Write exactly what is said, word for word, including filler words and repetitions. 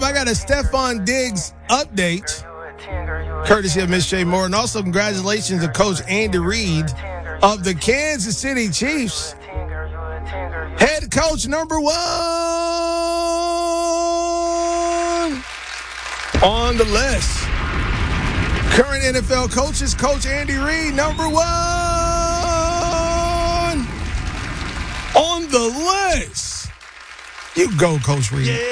I got a Stephon Diggs update, courtesy of Miss J. Moore. And also congratulations to Coach Andy Reid of the Kansas City Chiefs. Head coach number one on the list. Current N F L coaches, Coach Andy Reid, number one on the list. You go, Coach Reid.